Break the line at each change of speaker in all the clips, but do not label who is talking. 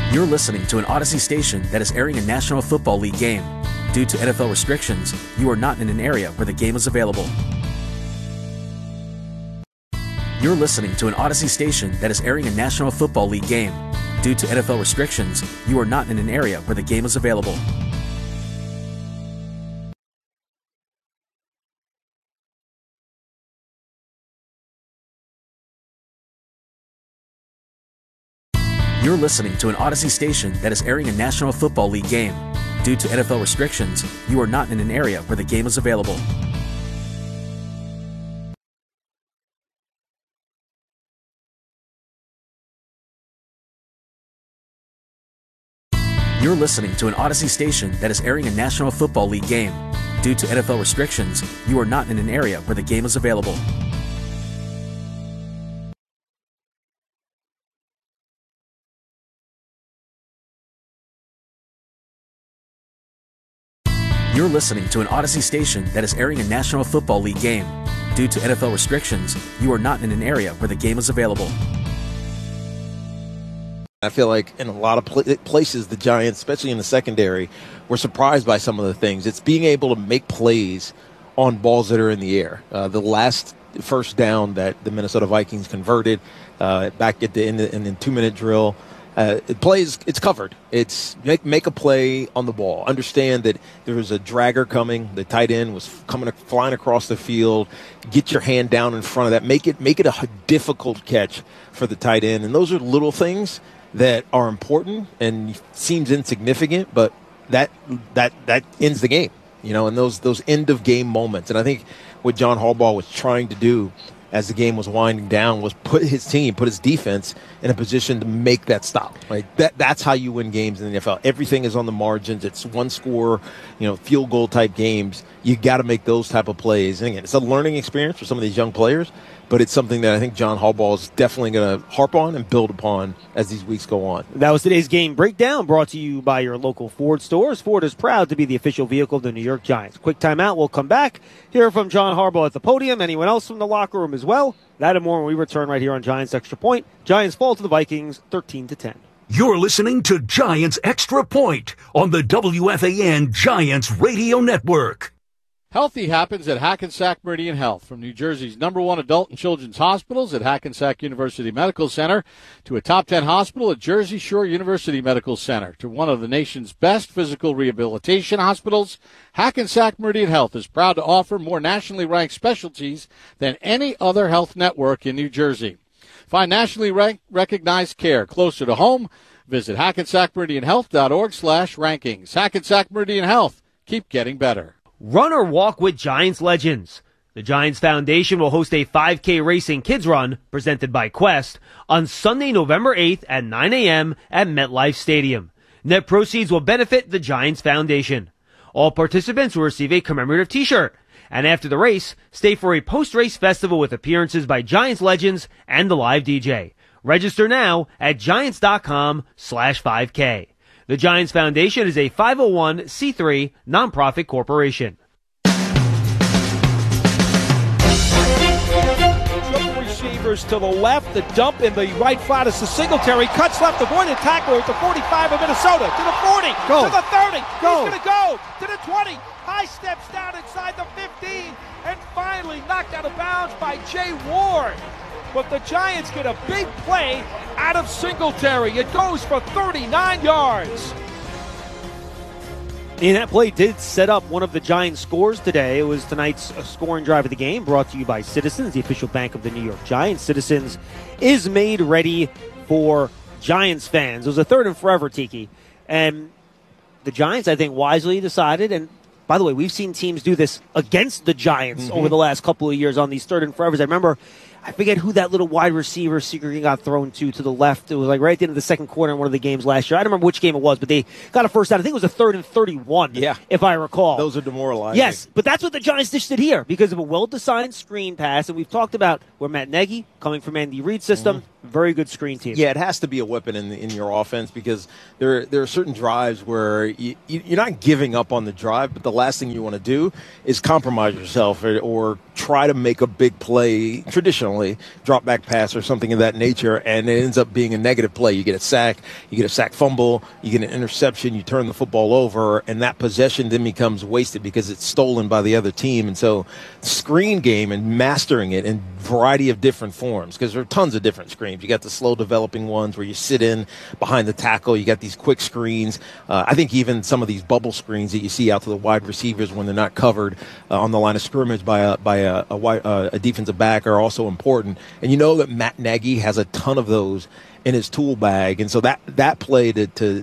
You're listening to an Odyssey station that is airing a National Football League game. Due to NFL restrictions, you are not in an area where the game is available. You're listening to an Odyssey station that is airing a National Football League game. Due to NFL restrictions, you are not in an area where the game is available. You're listening to an Odyssey station that is airing a National Football League game. Due to NFL restrictions, you are not in an area where the game is available. You're listening to an Odyssey station that is airing a National Football League game. Due to NFL restrictions, you are not in an area where the game is available. You're listening to an Odyssey station that is airing a National Football League game. Due to NFL restrictions, you are not in an area where the game is available.
I feel like in a lot of places, the Giants, especially in the secondary, were surprised by some of the things. It's being able to make plays on balls that are in the air. The last first down that the Minnesota Vikings converted back at in the 2-minute drill, it's covered. It's make a play on the ball. Understand that there was a dragger coming. The tight end was flying across the field. Get your hand down in front of that. Make it a difficult catch for the tight end. And those are little things that are important and seems insignificant, but that ends the game, and those end of game moments. And I think what John Harbaugh was trying to do as the game was winding down was put his defense in a position to make that stop. Right? That's how you win games in the NFL. Everything is on the margins. It's one score, field goal type games. You got to make those type of plays. And again, it's a learning experience for some of these young players, but it's something that I think John Harbaugh is definitely going to harp on and build upon as these weeks go on.
That was today's game breakdown, brought to you by your local Ford stores. Ford is proud to be the official vehicle of the New York Giants. Quick timeout. We'll come back, hear from John Harbaugh at the podium, anyone else from the locker room as well. That and more when we return right here on Giants Extra Point. Giants fall to the Vikings 13-10.
You're listening to Giants Extra Point on the WFAN Giants Radio Network.
Healthy happens at Hackensack Meridian Health. From New Jersey's #1 adult and children's hospitals at Hackensack University Medical Center to a top 10 hospital at Jersey Shore University Medical Center to one of the nation's best physical rehabilitation hospitals, Hackensack Meridian Health is proud to offer more nationally ranked specialties than any other health network in New Jersey. Find nationally recognized care closer to home. Visit hackensackmeridianhealth.org/rankings. Hackensack Meridian Health. Keep getting better.
Run or walk with Giants legends. The Giants Foundation will host a 5K racing kids run presented by Quest on Sunday, November 8th at 9 a.m. at MetLife Stadium. Net proceeds will benefit the Giants Foundation. All participants will receive a commemorative t-shirt. And after the race, stay for a post-race festival with appearances by Giants legends and the live DJ. Register now at giants.com/5K. The Giants Foundation is a 501c3 nonprofit corporation.
Triple receivers to the left, the dump in the right flat is to Singletary, cuts left, avoided tackler at the 45 of Minnesota, to the 40,
go.
to the 30,
go.
He's going to go, to the 20, high steps down inside the 15, and finally knocked out of bounds by Jay Ward. But the Giants get a big play out of Singletary. It goes for 39 yards.
And that play did set up one of the Giants' scores today. It was tonight's scoring drive of the game, brought to you by Citizens, the official bank of the New York Giants. Citizens is made ready for Giants fans. It was a third and forever, Tiki. And the Giants, I think, wisely decided, and by the way, we've seen teams do this against the Giants over the last couple of years on these third and forevers. I remember, I forget who that little wide receiver secretly got thrown to the left. It was like right at the end of the second quarter in one of the games last year. I don't remember which game it was, but they got a first down. I think it was a 3rd and 31, if I recall.
Those are demoralizing.
Yes, but that's what the Giants dished it here because of a well-designed screen pass. And we've talked about where Matt Nagy, coming from Andy Reid's system, Very good screen team.
Yeah, it has to be a weapon in your offense because there are certain drives where you're not giving up on the drive, but the last thing you want to do is compromise yourself or try to make a big play, traditionally, drop back pass or something of that nature, and it ends up being a negative play. You get a sack, fumble, you get an interception, you turn the football over, and that possession then becomes wasted because it's stolen by the other team. And so screen game and mastering it in a variety of different forms, because there are tons of different screens. You got the slow developing ones where you sit in behind the tackle. You got these quick screens. I think even some of these bubble screens that you see out to the wide receivers when they're not covered on the line of scrimmage by a defensive back are also important. And you know that Matt Nagy has a ton of those in his tool bag. And so that play to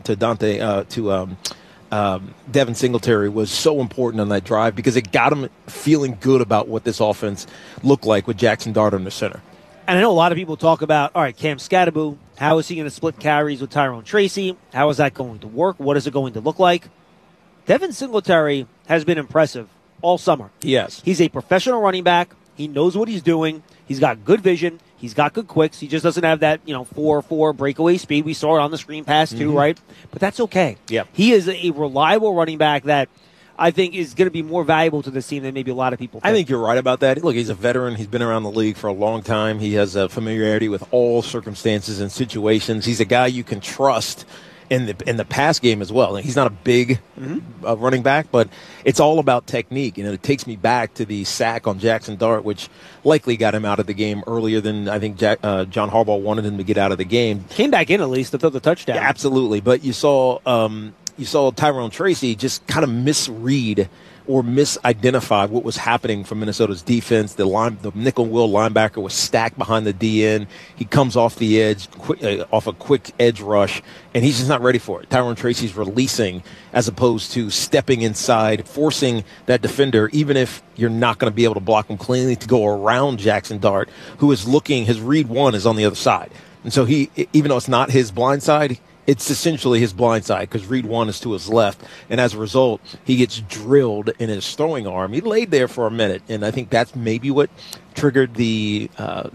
Devin Singletary was so important on that drive because it got him feeling good about what this offense looked like with Jackson Dart under center.
And I know a lot of people talk about, all right, Cam Scatterbo, how is he going to split carries with Tyrone Tracy? How is that going to work? What is it going to look like? Devin Singletary has been impressive all summer.
Yes.
He's a professional running back. He knows what he's doing. He's got good vision. He's got good quicks. He just doesn't have that, 4.4 breakaway speed. We saw it on the screen pass too, right? But that's okay.
Yep.
He is a reliable running back that I think is going to be more valuable to this team than maybe a lot of people think.
I think you're right about that. Look, he's a veteran. He's been around the league for a long time. He has a familiarity with all circumstances and situations. He's a guy you can trust in the pass game as well. He's not a big running back, but it's all about technique. It takes me back to the sack on Jackson Dart, which likely got him out of the game earlier than I think John Harbaugh wanted him to get out of the game.
Came back in at least to throw the touchdown.
Yeah, absolutely. But you saw Tyrone Tracy just kind of misread or misidentify what was happening from Minnesota's defense. The nickel will linebacker was stacked behind the DN. He comes off the edge, off a quick edge rush, and he's just not ready for it. Tyrone Tracy's releasing as opposed to stepping inside, forcing that defender, even if you're not going to be able to block him cleanly, to go around Jackson Dart, who is looking, his read one is on the other side. And so he, even though it's not his blind side, it's essentially his blind side because read one is to his left, and as a result, he gets drilled in his throwing arm. He laid there for a minute, and I think that's maybe what triggered the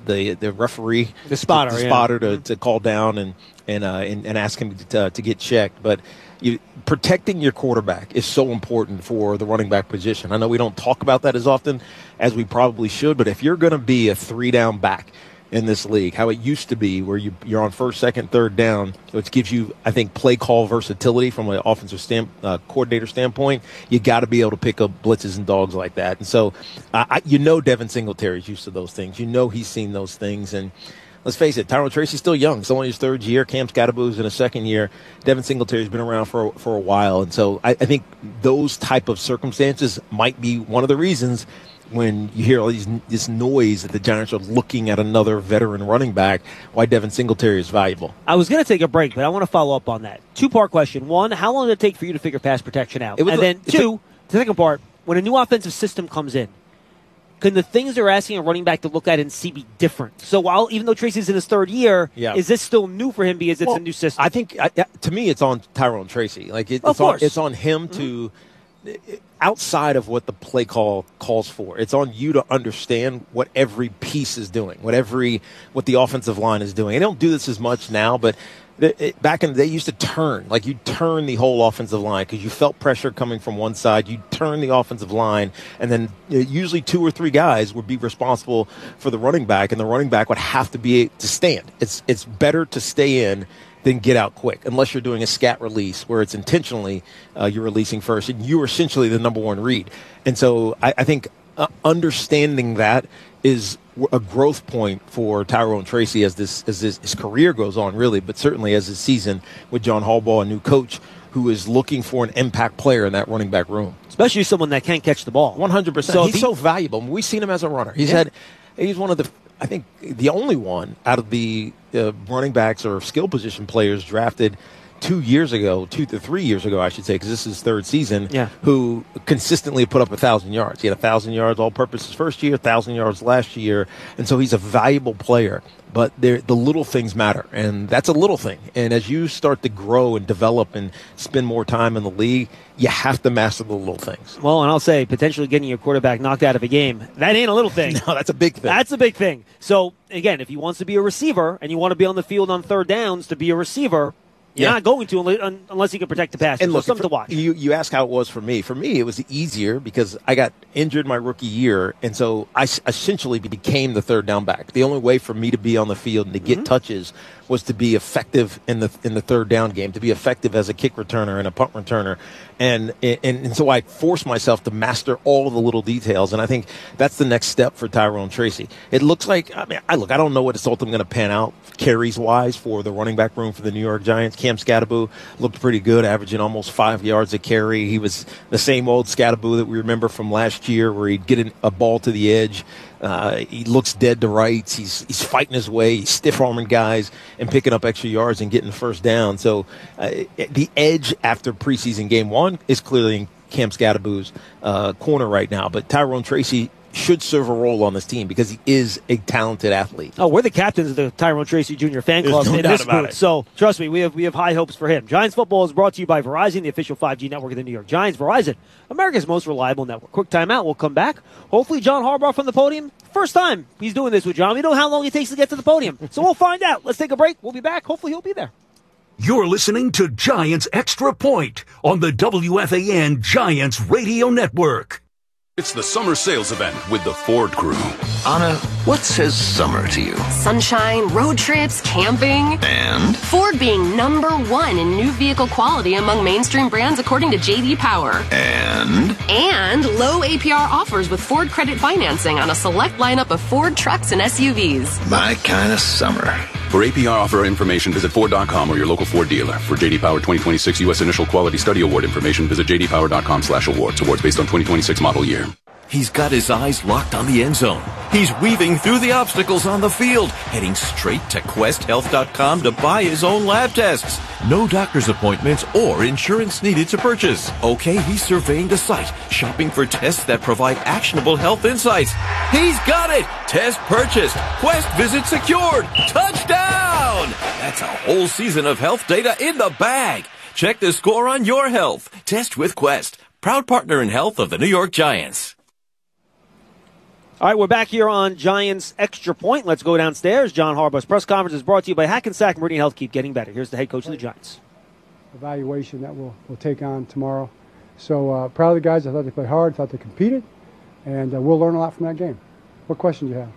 referee,
the spotter
to call down and ask him to get checked. But protecting your quarterback is so important for the running back position. I know we don't talk about that as often as we probably should, but if you're going to be a 3-down back in this league, how it used to be where you're on first, second, third down, which gives you, I think, play call versatility from an offensive coordinator standpoint. You got to be able to pick up blitzes and dogs like that. And so, Devin Singletary's used to those things. He's seen those things. And let's face it, Tyrone Tracy's still young. It's only his third year. Cam Scatterbo's in his second year. Devin Singletary's been around for a while. And so I think those type of circumstances might be one of the reasons when you hear all this noise that the Giants are looking at another veteran running back, why Devin Singletary is valuable.
I was going to take a break, but I want to follow up on that. Two-part question. One, how long did it take for you to figure pass protection out? And then two, the second part, when a new offensive system comes in, can the things they're asking a running back to look at and see be different? So even though Tracy's in his third year, is this still new for him because it's a new system?
I think, to me, it's on Tyrone Tracy. It's on him to – outside of what the play call calls for, it's on you to understand what every piece is doing, what the offensive line is doing. They don't do this as much now, but back in the day, used to turn. Like, you turn the whole offensive line because you felt pressure coming from one side. You turn the offensive line, and then usually 2 or 3 guys would be responsible for the running back, and the running back would have to be to stand. It's better to stay in than get out quick, unless you're doing a scat release where it's intentionally you're releasing first, and you're essentially the number one read. And so I think understanding that is a growth point for Tyrone Tracy as his career goes on, really, but certainly as his season with John Harbaugh, a new coach who is looking for an impact player in that running back room.
Especially someone that can't catch the ball.
100%. So he's so valuable. We've seen him as a runner. He's one of I think the only one out of the running backs or skill position players drafted 2 years ago, 2 to 3 years ago, I should say, because this is his third season,
Yeah.
who consistently put up 1,000 yards. He had 1,000 yards all-purpose his first year, 1,000 yards last year, and so he's a valuable player. But the little things matter, and that's a little thing. And as you start to grow and develop and spend more time in the league, you have to master the little things.
Well, and I'll say, potentially getting your quarterback knocked out of a game, that ain't a little thing.
No, that's a big thing.
That's a big thing. So, again, if he wants to be a receiver and you want to be on the field on third downs to be a receiver, you're not going to unless you can protect the pass.
And look,
something to watch.
You ask how it was for me. For me, it was easier because I got injured my rookie year, and so I essentially became the third down back. The only way for me to be on the field and to get touches was to be effective in the third down game, to be effective as a kick returner and a punt returner. And so I forced myself to master all of the little details, and I think that's the next step for Tyrone Tracy. It looks like, I don't know what it's ultimately going to pan out carries-wise for the running back room for the New York Giants. Cam Scadaboo looked pretty good, averaging almost 5 yards a carry. He was the same old Scadaboo that we remember from last year where he'd get a ball to the edge. He looks dead to rights. He's fighting his way. He's stiff-arming guys and picking up extra yards and getting first down. So the edge after preseason game one is clearly in Cam Scadaboo's corner right now. But Tyrone Tracy should serve a role on this team because he is a talented athlete.
Oh, we're the captains of the Tyrone Tracy Jr. fan club in this group. So trust me, we have high hopes for him. Giants football is brought to you by Verizon, the official 5G network of the New York Giants. Verizon, America's most reliable network. Quick timeout. We'll come back. Hopefully John Harbaugh from the podium. First time he's doing this with John. We don't know how long it takes to get to the podium. So we'll find out. Let's take a break. We'll be back. Hopefully he'll be there.
You're listening to Giants Extra Point on the WFAN Giants Radio Network.
It's the summer sales event with the Ford Crew.
Anna, what says summer to you?
Sunshine, road trips, camping.
And?
Ford being #1 in new vehicle quality among mainstream brands according to J.D. Power.
And?
And low APR offers with Ford credit financing on a select lineup of Ford trucks and SUVs.
My kind of summer.
For APR offer information, visit Ford.com or your local Ford dealer. For J.D. Power 2026 U.S. Initial Quality Study Award information, visit jdpower.com/awards. Awards based on 2026 model year.
He's got his eyes locked on the end zone. He's weaving through the obstacles on the field, heading straight to QuestHealth.com to buy his own lab tests. No doctor's appointments or insurance needed to purchase. Okay, he's surveying the site, shopping for tests that provide actionable health insights. He's got it! Test purchased. Quest visit secured. Touchdown! That's a whole season of health data in the bag. Check the score on your health. Test with Quest. Proud partner in health of the New York Giants.
All right, we're back here on Giants Extra Point. Let's go downstairs. John Harbaugh's press conference is brought to you by Hackensack Meridian Health. Keep getting better. Here's the head coach of the Giants.
Evaluation that we'll take on tomorrow. So proud of the guys. I thought they played hard. I thought they competed. And we'll learn a lot from that game. What questions do you have?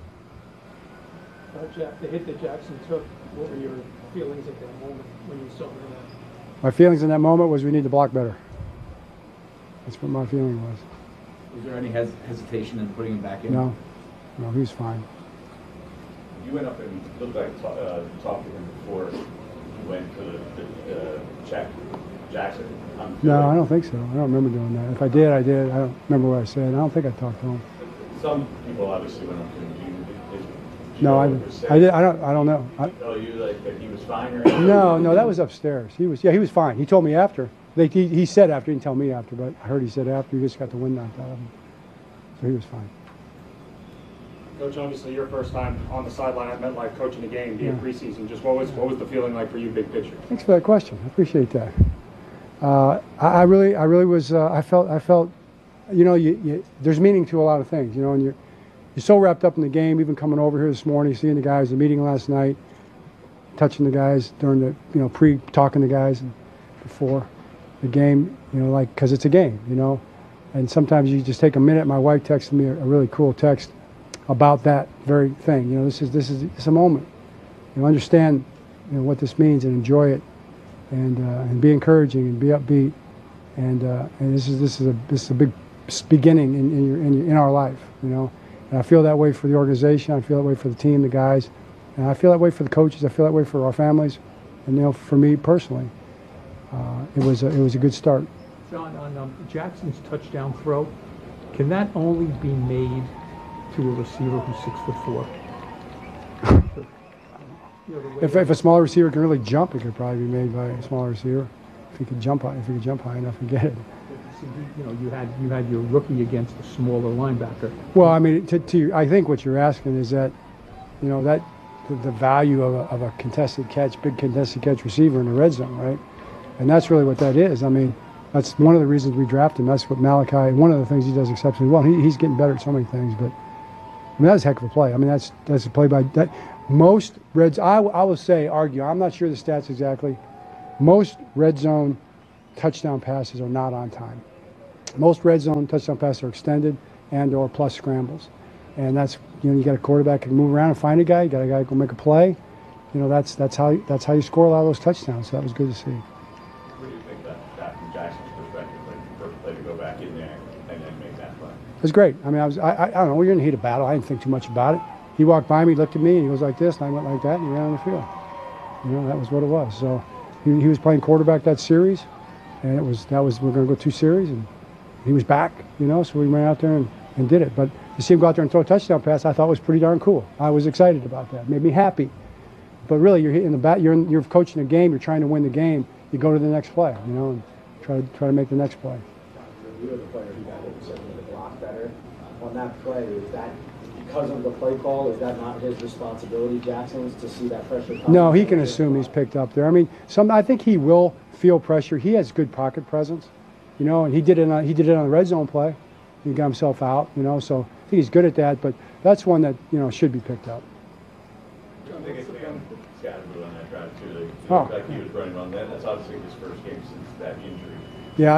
Jeff, the hit that Jackson took, what were your feelings at that moment when you saw that?
My feelings in that moment was we need to block better. That's what my feeling was.
Was there any hesitation in putting him back in?
No, he was fine.
You went up and looked like talked to him before you went to the Jackson.
No, I don't think so. I don't remember doing that. If I did, I did. I don't remember what I said. I don't think I talked to him.
Some people obviously went up to him.
No, I did. I don't know.
Oh, you like that he was fine? Or
no, that was upstairs. He was fine. He told me after. He said after. He didn't tell me after, but I heard he said after. He just got the wind knocked out of him. So he was fine.
Coach, obviously your first time on the sideline at MetLife coaching a game, being preseason. Just what was the feeling like for you, big picture?
Thanks for that question. I appreciate that. I really was. I felt. You know, there's meaning to a lot of things. You know, and you're so wrapped up in the game. Even coming over here this morning, seeing the guys, the meeting last night, touching the guys during the pre-talking to guys before the game. You know, like because it's a game. You know, and sometimes you just take a minute. My wife texted me a really cool text about that very thing. You know, this is a moment. You know, understand what this means and enjoy it, and be encouraging and be upbeat, and this is a big beginning in our life. You know, and I feel that way for the organization. I feel that way for the team, the guys, and I feel that way for the coaches. I feel that way for our families, and for me personally, it was a good start.
John, on Jackson's touchdown throw, can that only be made to a receiver who's 6'4"?
If a smaller receiver can really jump, it could probably be made by a smaller receiver. If he could jump high enough and get it.
You had your rookie against a smaller linebacker.
Well, I mean, I think what you're asking is that, that the value of a contested catch, big contested catch receiver in the red zone, right? And that's really what that is. I mean, that's one of the reasons we drafted him. That's what Malachi. One of the things he does exceptionally well. He's getting better at so many things, but I mean, that's a heck of a play. I mean, that's a play by that. Most Reds, I will say, argue. I'm not sure the stats exactly. Most red zone touchdown passes are not on time. Most red zone touchdown passes are extended and/or plus scrambles, and that's you got a quarterback who can move around and find a guy. You got a guy who can make a play. That's how you score a lot of those touchdowns. So that was good to see.
What do you think that from Jackson's perspective, like the first play to go back in there and then make that play?
It was great. I mean, I don't know. We were in the heat of battle. I didn't think too much about it. He walked by me, looked at me, and he goes like this, and I went like that, and he ran on the field. That was what it was. So he was playing quarterback that series, and we're going to go 2 series, and he was back, so we went out there and did it. But to see him go out there and throw a touchdown pass, I thought was pretty darn cool. I was excited about that. It made me happy. But really, you're hitting the bat. You're coaching a game. You're trying to win the game. You go to the next play, and try to make the next play.
You're the player who got hit certainly the block better on that play. Is that because of the play call? Is that not his responsibility, Jackson's, to see that pressure come?
No, he can assume he's picked up there. I mean, I think he will feel pressure. He has good pocket presence. And he did it on the red zone play. He got himself out, so I think he's good at that, but that's one that, should be picked up.
I think it's Scatterboo on that drive too.
Oh.
Like he was running on that. That's obviously his first game since that injury.
Yeah,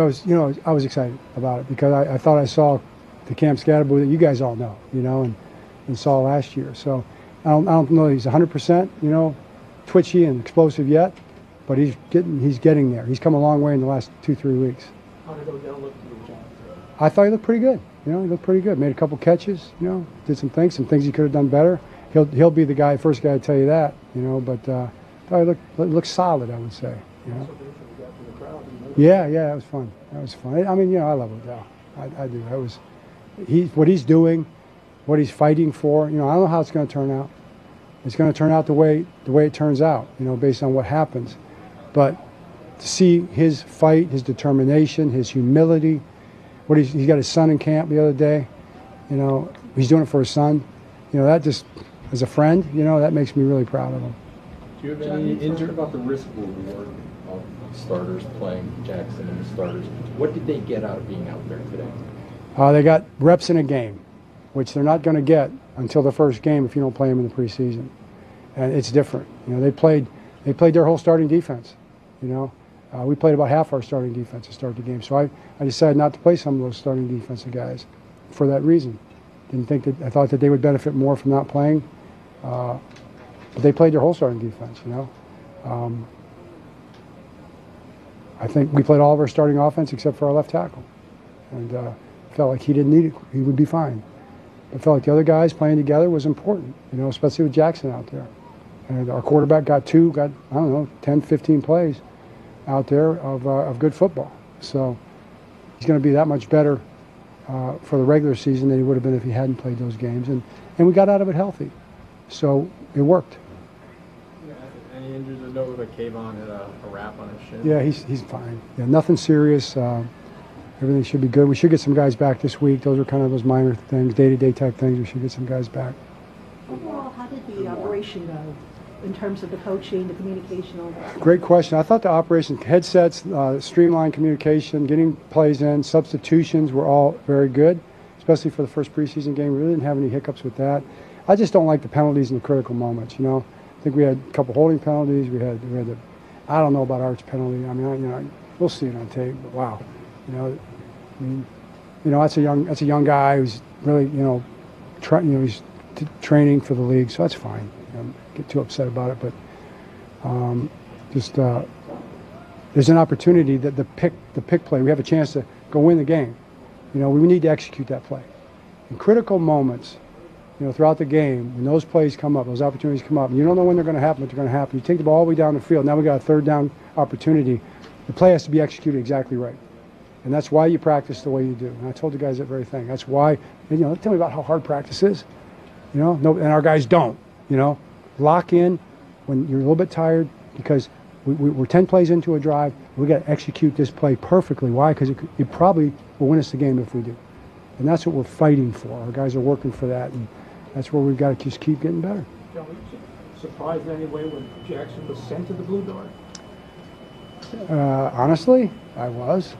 I was excited about it because I thought I saw the Cam Scatterboo that you guys all know, and saw last year. So I don't know he's 100%, twitchy and explosive yet, but he's getting there. He's come a long way in the last 2-3 weeks.
How did Odell look to the Giants?
I thought he looked pretty good. He looked pretty good. Made a couple catches. Did some things he could have done better. He'll be the first guy to tell you that. But thought he looked solid. I would say. Yeah, that was fun. I mean, I love Odell. I do. What he's doing, what he's fighting for. I don't know how it's going to turn out. It's going to turn out the way it turns out. Based on what happens. But to see his fight, his determination, his humility. He got his son in camp the other day. He's doing it for his son. That just, as a friend, that makes me really proud of him.
Do you have any insight about the risk reward of starters playing Jackson and the starters? What did they get out of being out there today?
They got reps in a game, which they're not going to get until the first game if you don't play them in the preseason. And it's different. They played their whole starting defense. We played about half our starting defense to start the game. So I decided not to play some of those starting defensive guys for that reason. I thought that they would benefit more from not playing. But they played their whole starting defense, I think we played all of our starting offense except for our left tackle. And felt like he didn't need it. He would be fine. I felt like the other guys playing together was important, especially with Jackson out there. And our quarterback got 10, 15 plays out there of good football. So he's going to be that much better for the regular season than he would have been if he hadn't played those games. And we got out of it healthy. So it worked.
Any injuries to note that Kayvon had a wrap on his shin?
Yeah, he's fine. Yeah, nothing serious. Everything should be good. We should get some guys back this week. Those are kind of those minor things, day-to-day type things. We should get some guys back.
Overall, how did the operation go in terms of the coaching, the communication, all that?
Great question. I thought the operation, headsets, streamlined communication, getting plays in, substitutions were all very good, especially for the first preseason game. We really didn't have any hiccups with that. I just don't like the penalties in the critical moments, I think we had a couple holding penalties. We had the, I don't know about Art's penalty. I mean, we'll see it on tape, but wow. That's a young guy who's really, he's training for the league, so that's fine. Get too upset about it, but there's an opportunity that the pick play. We have a chance to go win the game. We need to execute that play. In critical moments, throughout the game, when those plays come up, those opportunities come up, and you don't know when they're going to happen, but they're going to happen. You take the ball all the way down the field. Now we got a third down opportunity. The play has to be executed exactly right. And that's why you practice the way you do. And I told the guys that very thing. That's why, tell me about how hard practice is. And our guys don't, Lock in, when you're a little bit tired because we're 10 plays into a drive. We got to execute this play perfectly. Why? Because it probably will win us the game if we do. And that's what we're fighting for. Our guys are working for that, and that's where we've got to just keep getting better.
John, were you surprised in any way when Jackson was sent to the Blue Dart?
Honestly, I was.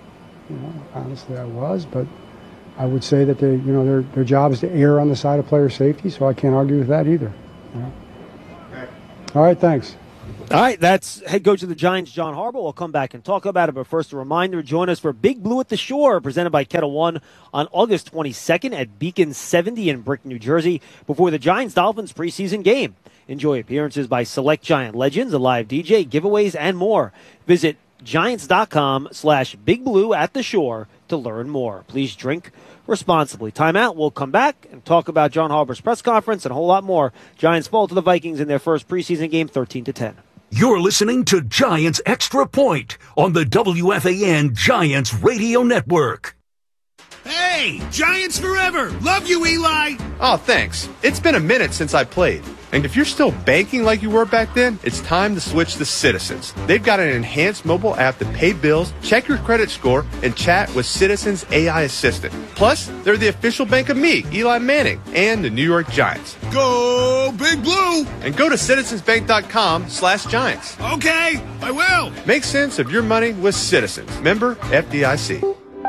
But I would say that their job is to err on the side of player safety, so I can't argue with that either. Okay. All right, thanks.
All right, that's head coach of the Giants, John Harbaugh. We'll come back and talk about it, but first a reminder, join us for Big Blue at the Shore, presented by Kettle One on August 22nd at Beacon 70 in Brick, New Jersey, before the Giants-Dolphins preseason game. Enjoy appearances by select Giant legends, a live DJ, giveaways, and more. Visit Giants.com/Big Blue at the Shore to learn more. Please drink responsibly. Timeout. We'll come back and talk about John Harbaugh's press conference and a whole lot more. Giants fall to the Vikings in their first preseason game, 13-10.
You're listening to Giants Extra Point on the WFAN Giants Radio Network.
Hey, Giants forever! Love you, Eli!
Oh, thanks. It's been a minute since I played. And if you're still banking like you were back then, it's time to switch to Citizens. They've got an enhanced mobile app to pay bills, check your credit score, and chat with Citizens AI Assistant. Plus, they're the official bank of me, Eli Manning, and the New York Giants.
Go Big Blue!
And go to citizensbank.com/Giants.
Okay, I will.
Make sense of your money with Citizens. Member FDIC.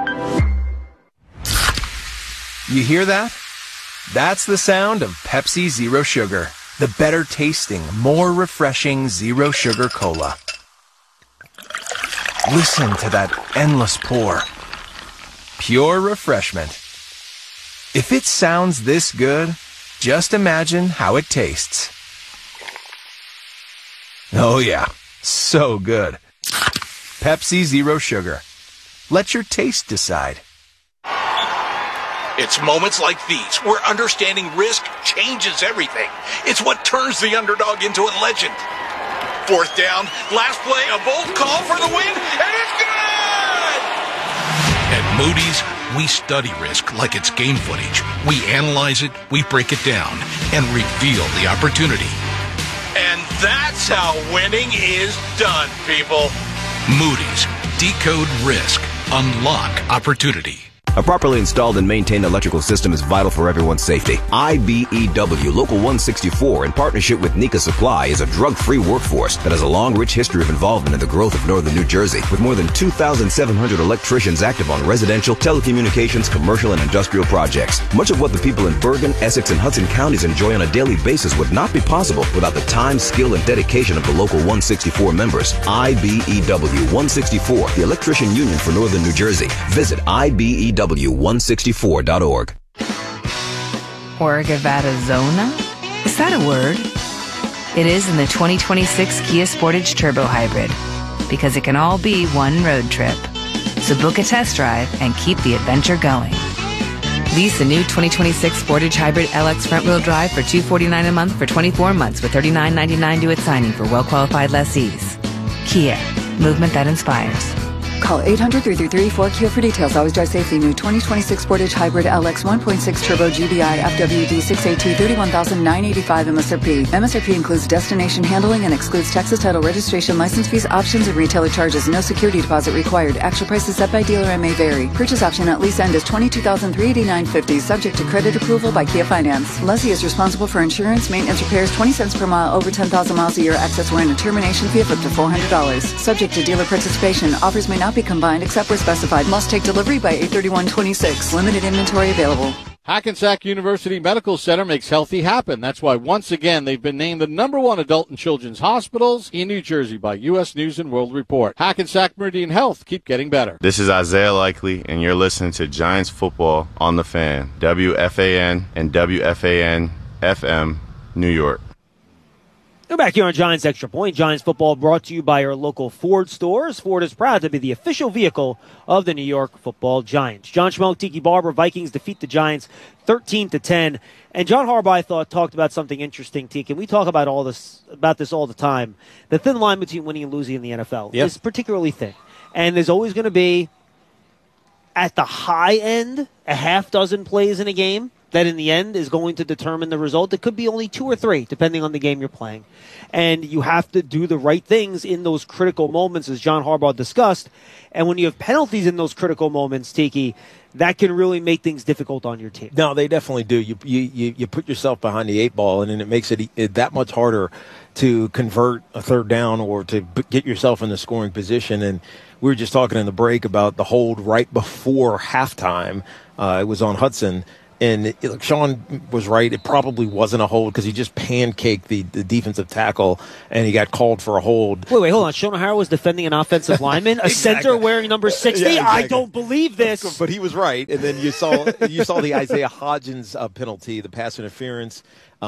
You hear that? That's the sound of Pepsi Zero Sugar, the better tasting, more refreshing Zero Sugar Cola. Listen to that endless pour. Pure refreshment. If it sounds this good, just imagine how it tastes. Oh yeah, so good. Pepsi Zero Sugar. Let your taste decide.
It's moments like these where understanding risk changes everything. It's what turns the underdog into a legend. Fourth down, last play, a bold call for the win, and it's good! At Moody's, we study risk like it's game footage. We analyze it, we break it down, and reveal the opportunity. And that's how winning is done, people. Moody's, decode risk, unlock opportunity.
A properly installed and maintained electrical system is vital for everyone's safety. IBEW Local 164, in partnership with Nika Supply, is a drug-free workforce that has a long, rich history of involvement in the growth of northern New Jersey, with more than 2,700 electricians active on residential, telecommunications, commercial, and industrial projects. Much of what the people in Bergen, Essex, and Hudson counties enjoy on a daily basis would not be possible without the time, skill, and dedication of the Local 164 members. IBEW 164, the Electrician Union for Northern New Jersey. Visit IBEW164.org.
Orgavattazona? Is that a word? It is in the 2026 Kia Sportage Turbo Hybrid, because it can all be one road trip. So book a test drive and keep the adventure going. Lease the new 2026 Sportage Hybrid LX front-wheel drive for $249 a month for 24 months with $39.99 due at signing for well-qualified lessees. Kia, movement that inspires.
Call 800-333-4KIA for details. Always drive safely. New 2026 Sportage Hybrid LX 1.6 Turbo GDI FWD 6AT 31,985 MSRP. MSRP includes destination handling and excludes taxes, title, registration, license fees, options, and retailer charges. No security deposit required. Actual prices set by dealer and may vary. Purchase option at lease end is $22,389.50, subject to credit approval by Kia Finance. Lessee is responsible for insurance, maintenance, repairs, 20 cents per mile over 10,000 miles a year. Access warrant and termination fee of up to $400. Subject to dealer participation. Offers may not be combined except where specified. Must take delivery by 8/31/26. Limited inventory available.
Hackensack University Medical Center makes healthy happen. That's why, once again, they've been named the #1 adult and children's hospitals in New Jersey by U.S. News and World Report. Hackensack Meridian Health, keep getting better.
This is Isaiah Likely, and you're listening to Giants Football on the Fan, WFAN and WFAN-FM, New York.
We're back here on Giants Extra Point. Giants football brought to you by our local Ford stores. Ford is proud to be the official vehicle of the New York Football Giants. John Schmeelk, Tiki Barber, Vikings defeat the Giants 13-10. And John Harbaugh, I thought, talked about something interesting, Tiki. And we talk about this all the time. The thin line between winning and losing in the NFL is particularly thin. And there's always going to be, at the high end, a half dozen plays in a game that in the end is going to determine the result. It could be only 2 or 3, depending on the game you're playing. And you have to do the right things in those critical moments, as John Harbaugh discussed. And when you have penalties in those critical moments, Tiki, that can really make things difficult on your team.
No, they definitely do. You put yourself behind the 8 ball, and then it makes it that much harder to convert a third down or to get yourself in the scoring position. And we were just talking in the break about the hold right before halftime. It was on Hudson. And Sean was right. It probably wasn't a hold because he just pancaked the defensive tackle, and he got called for a hold.
Wait, hold on. Sean O'Hara was defending an offensive lineman, a center wearing number 60? Yeah, exactly. I don't believe this.
But he was right. And then you saw the Isaiah Hodgins penalty, the pass interference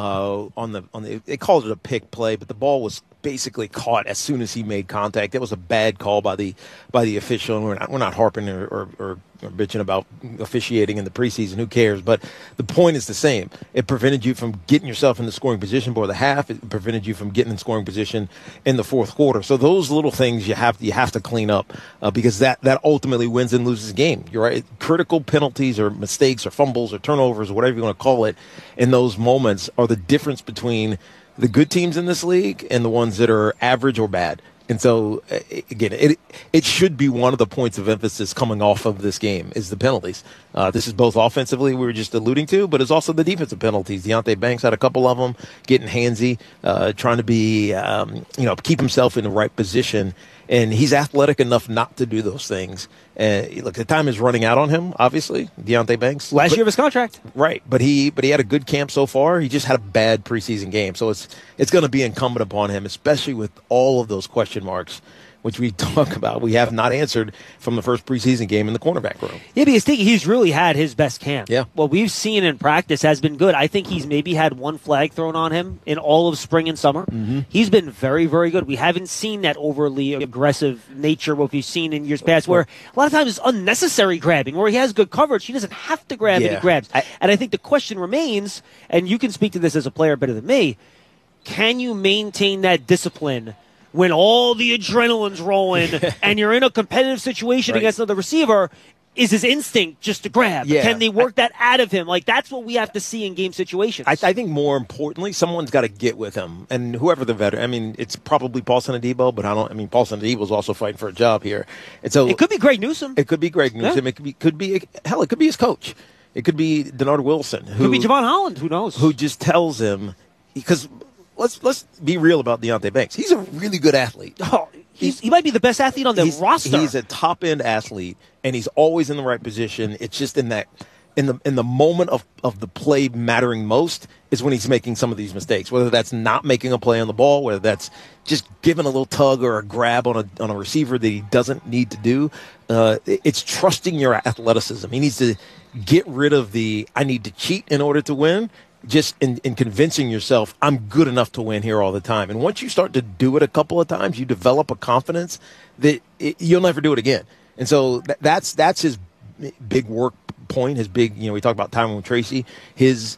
on the. They called it a pick play, but the ball was basically caught as soon as he made contact. That was a bad call by the official. We're not harping or bitching about officiating in the preseason. Who cares? But the point is the same. It prevented you from getting yourself in the scoring position for the half. It prevented you from getting in scoring position in the fourth quarter. So those little things you have to clean up because that ultimately wins and loses the game. You're right. Critical penalties or mistakes or fumbles or turnovers or whatever you want to call it in those moments are the difference between the good teams in this league and the ones that are average or bad. And so, again, it should be one of the points of emphasis coming off of this game is the penalties. This is both offensively, we were just alluding to, but it's also the defensive penalties. Deonte Banks had a couple of them, getting handsy, trying to be, keep himself in the right position. And he's athletic enough not to do those things. Look, the time is running out on him, obviously, Deonte Banks.
Last year of his contract.
Right. But he had a good camp so far. He just had a bad preseason game. So it's going to be incumbent upon him, especially with all of those question marks, which we talk about. We have not answered from the first preseason game in the cornerback room.
Yeah, because he's really had his best camp.
Yeah.
What we've seen in practice has been good. I think he's maybe had one flag thrown on him in all of spring and summer.
Mm-hmm.
He's been very, very good. We haven't seen that overly aggressive nature what we've seen in years past where a lot of times it's unnecessary grabbing. Where he has good coverage, he doesn't have to grab and he grabs. And I think the question remains, and you can speak to this as a player better than me, can you maintain that discipline when all the adrenaline's rolling and you're in a competitive situation against another receiver? Is his instinct just to grab?
Yeah.
Can they work that out of him? Like, that's what we have to see in game situations.
I think more importantly, someone's got to get with him. And whoever the veteran, I mean, it's probably Paulson Adebo, but Paulson Adebo's also fighting for a job here. And so
it could be Greg Newsome.
It could be Greg Newsome. Yeah. It could be his coach. It could be Denard Wilson.
Could be Javon Holland. Who knows?
Who just tells him, because let's be real about Deonte Banks. He's a really good athlete.
Oh, he might be the best athlete on the roster.
He's a top end athlete, and he's always in the right position. It's just in the moment of the play mattering most is when he's making some of these mistakes. Whether that's not making a play on the ball, whether that's just giving a little tug or a grab on a receiver that he doesn't need to do. It's trusting your athleticism. He needs to get rid of the "I need to cheat in order to win." Just in convincing yourself, I'm good enough to win here all the time. And once you start to do it a couple of times, you develop a confidence that you'll never do it again. And so that's his big work point, his big, we talk about Tyrone Tracy, his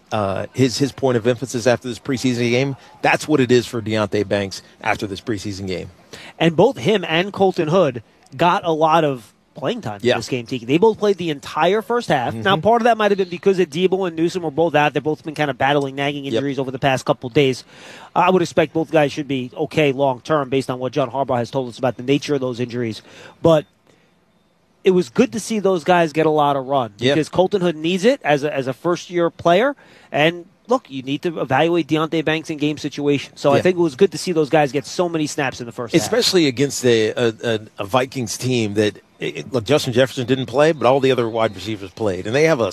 point of emphasis after this preseason game. That's what it is for Deonte Banks after this preseason game.
And both him and Colton Hood got a lot of playing time in this game, Tiki. They both played the entire first half. Mm-hmm. Now, part of that might have been because Adebo and Newsome were both out. They've both been kind of battling nagging injuries over the past couple of days. I would expect both guys should be okay long-term based on what John Harbaugh has told us about the nature of those injuries. But it was good to see those guys get a lot of run because Colton Hood needs it as a first-year player. And look, you need to evaluate Deonte Banks in game situations. So I think it was good to see those guys get so many snaps in the first half.
Especially against a Vikings team that, look, Justin Jefferson didn't play, but all the other wide receivers played. And they have a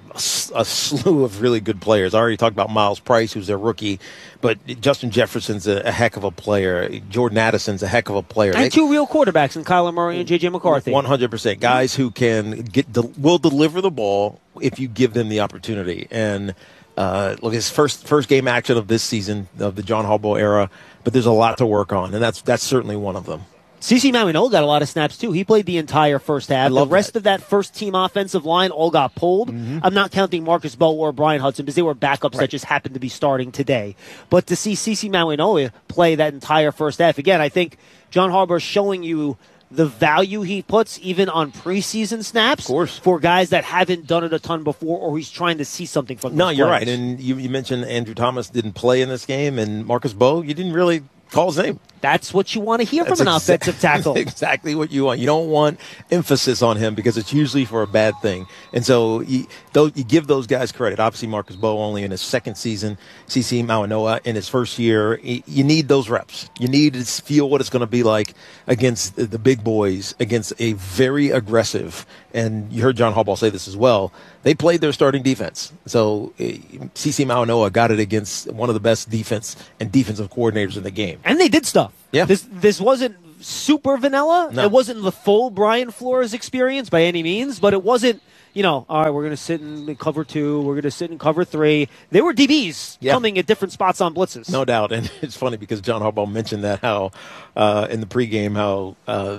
slew of really good players. I already talked about Miles Price, who's their rookie, but Justin Jefferson's a heck of a player. Jordan Addison's a heck of a player.
And two real quarterbacks in Kyler Murray and J.J. McCarthy.
100%. Guys who will deliver the ball if you give them the opportunity. And look, his first game action of this season of the John Harbaugh era, but there's a lot to work on, and that's certainly one of them.
CeCe Mauigoa got a lot of snaps, too. He played the entire first half. The rest of that first-team offensive line all got pulled. Mm-hmm. I'm not counting Marcus Bell or Brian Hudson because they were backups that just happened to be starting today. But to see CeCe Mauigoa play that entire first half, again, I think John Harbaugh is showing you the value he puts even on preseason snaps for guys that haven't done it a ton before, or he's trying to see something from them.
No, you're right. And you mentioned Andrew Thomas didn't play in this game, and Marcus Bowe, you didn't really call his name.
That's what you want to hear from an offensive tackle.
Exactly what you want. You don't want emphasis on him because it's usually for a bad thing. And so you give those guys credit. Obviously, Marcus Bowe only in his second season. CeCe Mauanoa in his first year. You need those reps. You need to feel what it's going to be like against the big boys, against a very aggressive, and you heard John Harbaugh say this as well, they played their starting defense. So CeCe Mauanoa got it against one of the best defense and defensive coordinators in the game.
And they did stuff.
Yeah.
This wasn't super vanilla.
No.
It wasn't the full Brian Flores experience by any means, but it wasn't, all right, we're going to sit in cover 2, we're going to sit in cover 3. There were DBs coming at different spots on blitzes.
No doubt. And it's funny because John Harbaugh mentioned that how in the pregame, how,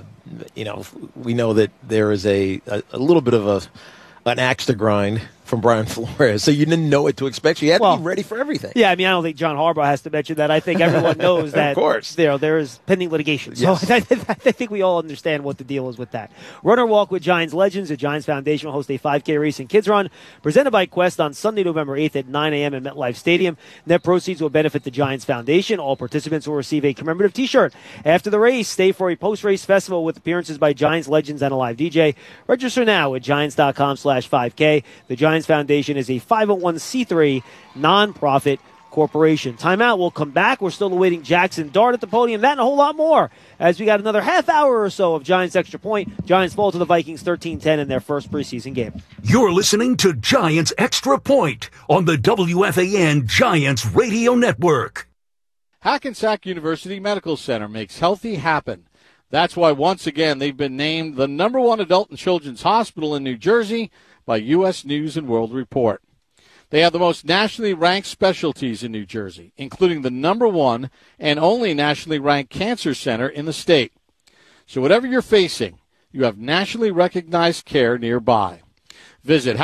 we know that there is a little bit of an axe to grind from Brian Flores, so you didn't know what to expect. So you had to be ready for everything.
Yeah, I don't think John Harbaugh has to mention that. I think everyone knows that.
Of course.
There is pending litigation. So I think we all understand what the deal is with that. Run or Walk with Giants Legends. The Giants Foundation will host a 5K race and kids run presented by Quest on Sunday, November 8th at 9 a.m. at MetLife Stadium. Net proceeds will benefit the Giants Foundation. All participants will receive a commemorative T-shirt. After the race, stay for a post-race festival with appearances by Giants Legends and a live DJ. Register now at Giants.com/5K. The Giants Foundation is a 501c3 nonprofit corporation. Timeout. We'll come back. We're still awaiting Jackson Dart at the podium. That and a whole lot more as we got another half hour or so of Giants Extra Point. Giants fall to the Vikings 13-10 in their first preseason game.
You're listening to Giants Extra Point on the WFAN Giants Radio Network.
Hackensack University Medical Center makes healthy happen. That's why, once again, they've been named the #1 adult and children's hospital in New Jersey by U.S. News & World Report. They have the most nationally ranked specialties in New Jersey, including the #1 and only nationally ranked cancer center in the state. So whatever you're facing, you have nationally recognized care nearby. Visit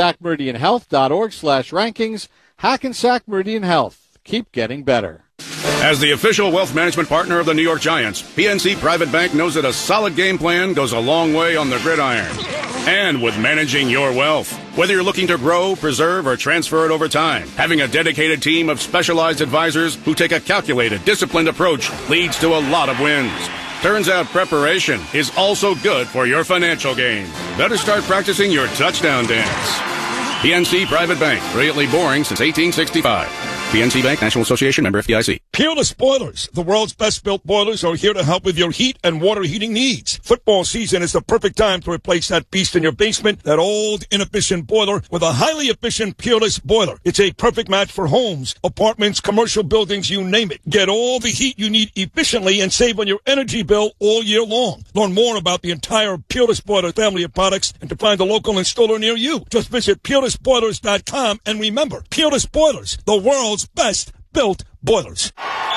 HackensackMeridianHealth.org/rankings. Hackensack Meridian Health. Keep getting better.
As the official wealth management partner of the New York Giants, PNC Private Bank knows that a solid game plan goes a long way on the gridiron. And with managing your wealth, whether you're looking to grow, preserve, or transfer it over time, having a dedicated team of specialized advisors who take a calculated, disciplined approach leads to a lot of wins. Turns out preparation is also good for your financial gain. Better start practicing your touchdown dance. PNC Private Bank, brilliantly boring since 1865. PNC Bank, National Association, member FDIC.
Peerless Boilers, the world's best-built boilers, are here to help with your heat and water heating needs. Football season is the perfect time to replace that beast in your basement, that old, inefficient boiler, with a highly efficient Peerless Boiler. It's a perfect match for homes, apartments, commercial buildings, you name it. Get all the heat you need efficiently and save on your energy bill all year long. Learn more about the entire Peerless Boiler family of products and to find a local installer near you. Just visit PeerlessBoilers.com and remember, Peerless Boilers, the world's best-built boilers.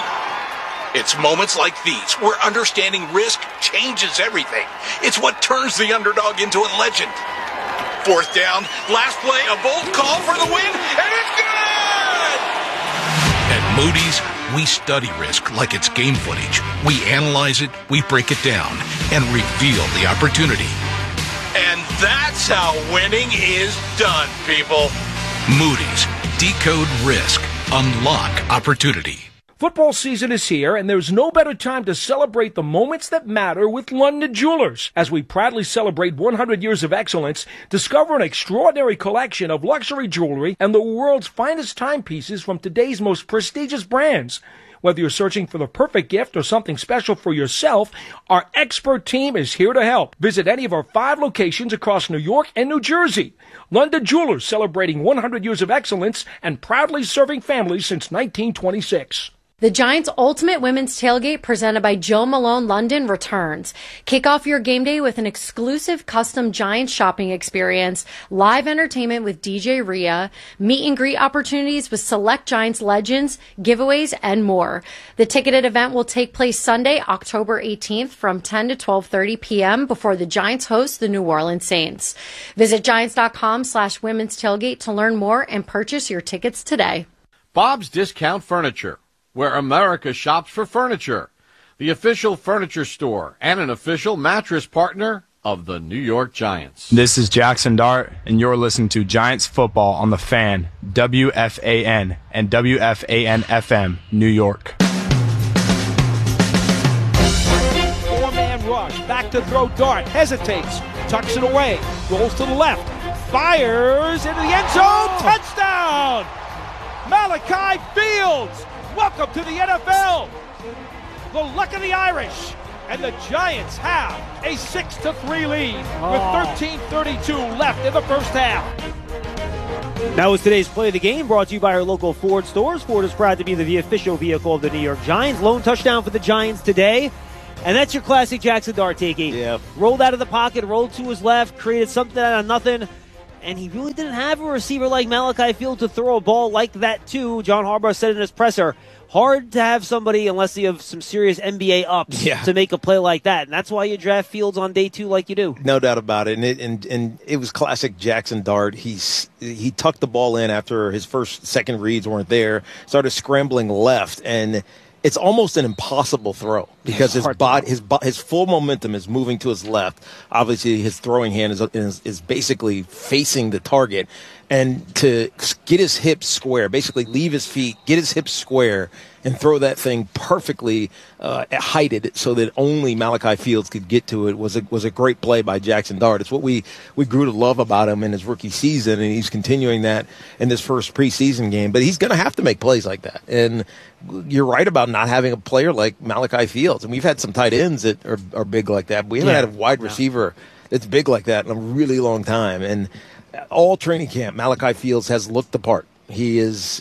It's moments like these where understanding risk changes everything. It's what turns the underdog into a legend. 4th down, last play, a bold call for the win, and it's good! At Moody's, we study risk like it's game footage. We analyze it, we break it down, and reveal the opportunity. And that's how winning is done, people. Moody's, decode risk, unlock opportunity.
Football season is here, and there's no better time to celebrate the moments that matter with London Jewelers. As we proudly celebrate 100 years of excellence, discover an extraordinary collection of luxury jewelry and the world's finest timepieces from today's most prestigious brands. Whether you're searching for the perfect gift or something special for yourself, our expert team is here to help. Visit any of our 5 locations across New York and New Jersey. London Jewelers, celebrating 100 years of excellence and proudly serving families since 1926.
The Giants' Ultimate Women's Tailgate, presented by Joe Malone London, returns. Kick off your game day with an exclusive custom Giants shopping experience, live entertainment with DJ Rhea, meet and greet opportunities with select Giants legends, giveaways, and more. The ticketed event will take place Sunday, October 18th from 10 to 12:30 p.m. before the Giants host the New Orleans Saints. Visit Giants.com/women's tailgate to learn more and purchase your tickets today.
Bob's Discount Furniture, where America shops for furniture. the official furniture store and an official mattress partner of the New York Giants.
This is Jackson Dart, and you're listening to Giants Football on the Fan, WFAN and WFAN-FM, New York.
Four-man rush, back to throw Dart, hesitates, tucks it away, rolls to the left, fires into the end zone, touchdown! Malachi Fields, welcome to the NFL. The luck of the Irish, and the Giants have a 6-3 lead with 13:32 left in the first half.
That was today's Play of the Game, brought to you by our local Ford stores. Ford is proud to be the official vehicle of the New York Giants. Lone touchdown for the Giants today. And that's your classic Jackson Dart, Takey.
Yeah.
Rolled out of the pocket, rolled to his left, created something out of nothing. And he really didn't have a receiver like Malachi Field to throw a ball like that to. John Harbaugh said in his presser, hard to have somebody, unless you have some serious NBA ups, to make a play like that. And that's why you draft Fields on day 2 like you do.
No doubt about it. And it was classic Jackson Dart. He tucked the ball in after his second reads weren't there, started scrambling left, and it's almost an impossible throw because his full momentum is moving to his left. Obviously, his throwing hand is basically facing the target. And to get his hips square, basically leave his feet, get his hips square, and throw that thing perfectly heighted so that only Malachi Fields could get to it was a great play by Jackson Dart. It's what we grew to love about him in his rookie season, and he's continuing that in this first preseason game. But he's going to have to make plays like that. And you're right about not having a player like Malachi Fields. And we've had some tight ends that are big like that. But we haven't had a wide receiver that's big like that in a really long time. And all training camp, Malachi Fields has looked the part. He is,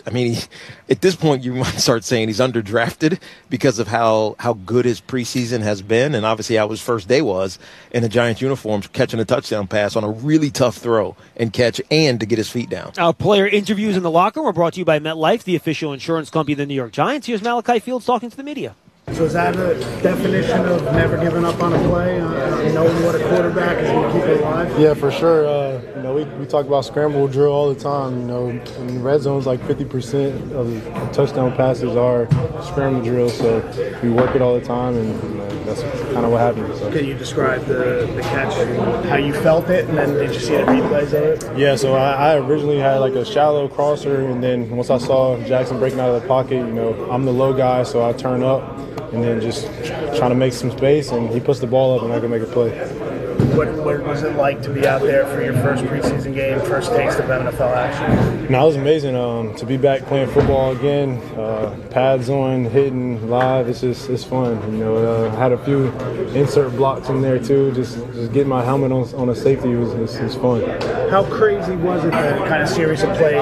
at this point, you might start saying he's underdrafted because of how good his preseason has been, and obviously how his first day was in the Giants uniforms, catching a touchdown pass on a really tough throw and catch, and to get his feet down.
Our player interviews in the locker room are brought to you by MetLife, the official insurance company of the New York Giants. Here's Malachi Fields talking to the media.
So is that a definition of never giving up on a play, knowing what a quarterback is going to keep it alive?
Yeah, for sure. We talk about scramble drill all the time. In red zones, like 50% of the touchdown passes are scramble drill. So we work it all the time, and that's kind of what happened. So.
Can you describe the catch, how you felt it, and then did you see the replays of it?
Yeah, so I originally had like a shallow crosser, and then once I saw Jackson breaking out of the pocket, I'm the low guy, so I turn up. And then just trying to make some space, and he puts the ball up, and I can make a play.
What was it like to be out there for your first preseason game, first taste of NFL action?
No, it was amazing to be back playing football again. Pads on, hitting live. It's fun. I had a few insert blocks in there too. Just getting my helmet on a safety was fun.
How crazy was it, that kind of series of plays?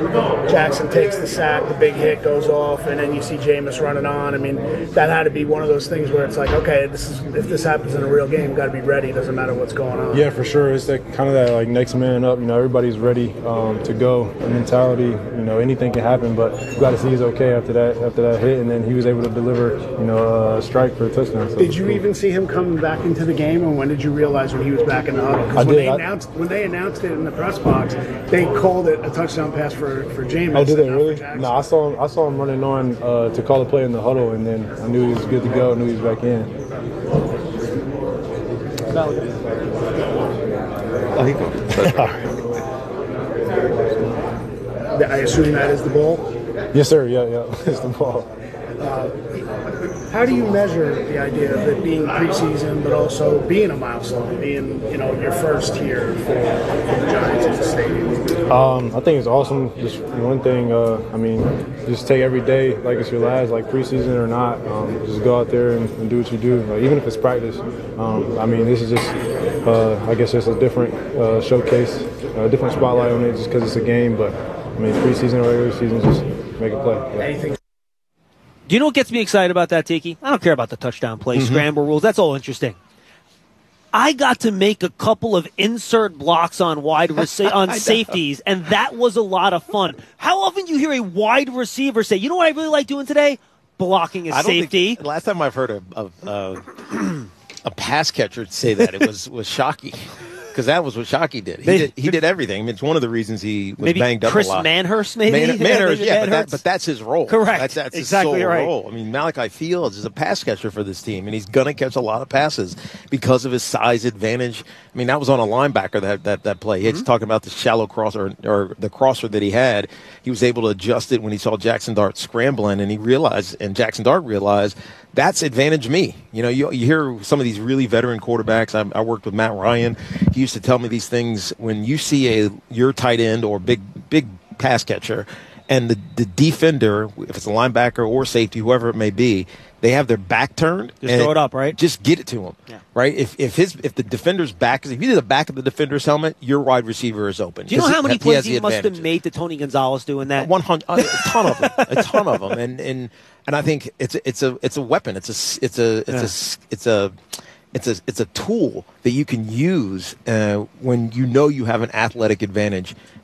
Jackson takes the sack, the big hit goes off, and then you see Jameis running on. That had to be one of those things where it's like, okay, if this happens in a real game, got to be ready. It doesn't matter what's going on.
Yeah, for sure. It's that next man up. Everybody's ready to go. The mentality, anything can happen, but you got to see he's okay after that hit, and then he was able to deliver, a strike for a touchdown. So
did you even see him coming back into the game, and when did you realize when he was back in the huddle? Because when they announced it in the press box, they called it a touchdown pass for Jameis.
Oh, did they really? No, I saw him running on to call the play in the huddle, and then I knew he was good to go. I knew he was back in.
I assume that is the ball?
Yes, sir. Yeah, it's the ball.
How do you measure the idea of it being preseason, but also being a milestone, being your first year for the Giants in the stadium?
I think it's awesome. Just one thing, just take every day like it's your last, like preseason or not. Just go out there and do what you do, even if it's practice. This is just, I guess, just a different showcase, a different spotlight on it, just because it's a game. But preseason or regular season, just make a play. Yeah.
Anything.
Do you know what gets me excited about that, Tiki? I don't care about the touchdown play, scramble rules. That's all interesting. I got to make a couple of insert blocks on safeties, and that was a lot of fun. How often do you hear a wide receiver say, you know what I really like doing today? Blocking a safety.
Last time I've heard a pass catcher say that, it was shocking. Because that was what Shockey did. He did everything. I mean, it's one of the reasons he was
maybe
banged up
Chris
a lot.
Manhurst, maybe?
Manhurst, yeah, but that's his role.
Correct.
That's
exactly
his sole
right.
role. I mean, Malachi Fields is a pass catcher for this team, and he's going to catch a lot of passes because of his size advantage. I mean, that was on a linebacker, that play. He's talking about the shallow crosser or the crosser that he had. He was able to adjust it when he saw Jackson Dart scrambling, and Jackson Dart realized that's advantage me. You know, you hear some of these really veteran quarterbacks. I worked with Matt Ryan. He used to tell me these things. When you see your tight end or big pass catcher, and the defender, if it's a linebacker or safety, whoever it may be, they have their back turned.
Just throw it up, right?
Just get it to him, right? If the defender's back, if you do the back of the defender's helmet, your wide receiver is open.
Do you know how many plays he must have made to Tony Gonzalez doing that?
100, a ton of them, and I think it's a weapon. It's a tool that you can use when you know you have an athletic advantage